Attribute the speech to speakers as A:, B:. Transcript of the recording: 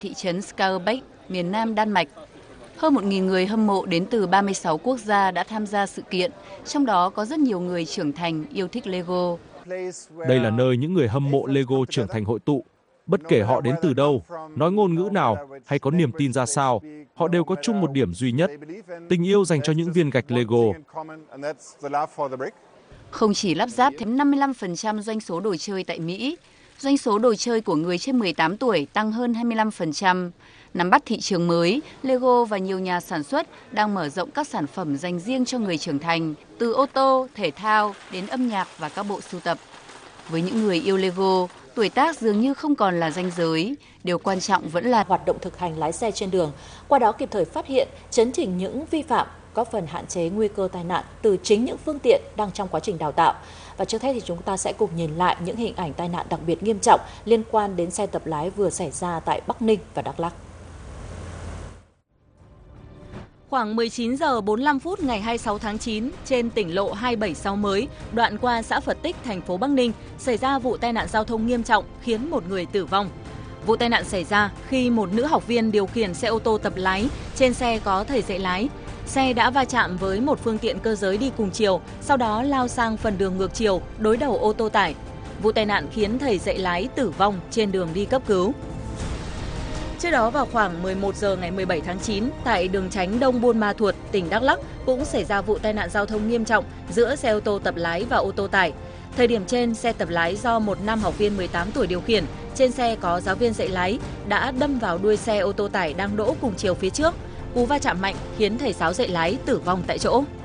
A: thị trấn Skarbeck, miền Nam Đan Mạch. Hơn 1.000 người hâm mộ đến từ 36 quốc gia đã tham gia sự kiện, trong đó có rất nhiều người trưởng thành yêu thích Lego.
B: Đây là nơi những người hâm mộ Lego trưởng thành hội tụ. Bất kể họ đến từ đâu, nói ngôn ngữ nào hay có niềm tin ra sao, họ đều có chung một điểm duy nhất, tình yêu dành cho những viên gạch Lego.
A: Không chỉ lắp ráp thêm 55% doanh số đồ chơi tại Mỹ, doanh số đồ chơi của người trên 18 tuổi tăng hơn 25%. Nắm bắt thị trường mới, Lego và nhiều nhà sản xuất đang mở rộng các sản phẩm dành riêng cho người trưởng thành, từ ô tô, thể thao đến âm nhạc và các bộ sưu tập. Với những người yêu Lego, tuổi tác dường như không còn là ranh giới, điều quan trọng vẫn là
C: hoạt động thực hành lái xe trên đường, qua đó kịp thời phát hiện, chấn chỉnh những vi phạm, góp phần hạn chế nguy cơ tai nạn từ chính những phương tiện đang trong quá trình đào tạo. Và trước hết thì chúng ta sẽ cùng nhìn lại những hình ảnh tai nạn đặc biệt nghiêm trọng liên quan đến xe tập lái vừa xảy ra tại Bắc Ninh và Đắk Lắk.
D: Khoảng 19 giờ 45 phút ngày 26 tháng 9, trên tỉnh lộ 276 mới, đoạn qua xã Phật Tích, thành phố Bắc Ninh, xảy ra vụ tai nạn giao thông nghiêm trọng khiến một người tử vong. Vụ tai nạn xảy ra khi một nữ học viên điều khiển xe ô tô tập lái, trên xe có thầy dạy lái. Xe đã va chạm với một phương tiện cơ giới đi cùng chiều, sau đó lao sang phần đường ngược chiều, đối đầu ô tô tải. Vụ tai nạn khiến thầy dạy lái tử vong trên đường đi cấp cứu. Trước đó vào khoảng 11 giờ ngày 17 tháng 9, tại đường tránh Đông Buôn Ma Thuột, tỉnh Đắk Lắk cũng xảy ra vụ tai nạn giao thông nghiêm trọng giữa xe ô tô tập lái và ô tô tải. Thời điểm trên, xe tập lái do một nam học viên 18 tuổi điều khiển, trên xe có giáo viên dạy lái, đã đâm vào đuôi xe ô tô tải đang đỗ cùng chiều phía trước. Cú va chạm mạnh khiến thầy giáo dạy lái tử vong tại chỗ.